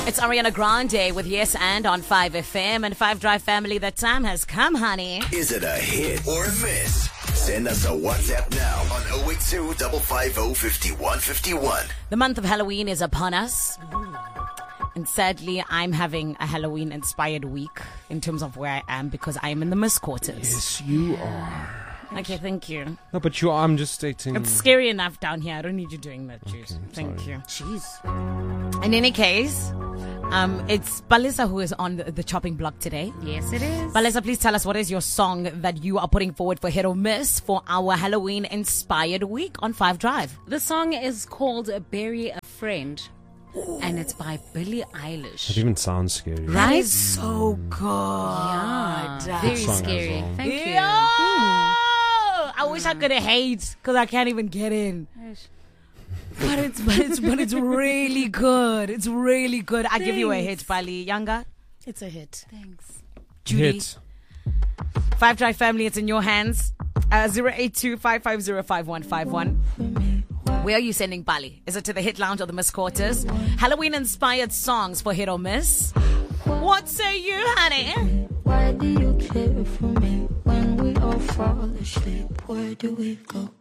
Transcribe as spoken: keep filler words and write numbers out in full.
It's Ariana Grande with Yes And on five F M and five Drive family. The time has come, honey. Is it a hit or a miss? Send us a WhatsApp now on oh eight two, five five oh, five one five one. The month of Halloween is upon us. And sadly, I'm having a Halloween-inspired week in terms of where I am because I am in the Miss Quarters. Yes, you are. Okay, thank you. No, but you are. I'm just stating. It's scary enough down here. I don't need you doing that, Juice. Okay, Thank sorry. you. Jeez. In any case, um, it's Balisa who is on the, the chopping block today. Yes, it is. Balisa, please tell us what is your song that you are putting forward for Hit or Miss for our Halloween-inspired week on five Drive. The song is called Bury a Friend. Ooh. And it's by Billie Eilish. It even sounds scary. That Right? is so good. Yeah, very song as scary. well. Thank Yo! you. Hmm. I wish I could have hate because I can't even get in. But it's but it's but it's really good. It's really good. I give you a hit, Bali. Younger, It's a hit. Thanks. Judy. Hit. Five Drive family, it's in your hands. Uh, zero eight two five five zero five one five one. Where are you sending Bali? Is it to the Hit Lounge or the Miss Quarters? Halloween-inspired songs for Hit or Miss. What say you, honey? Why do you care for me when we all fall asleep? Where do we go?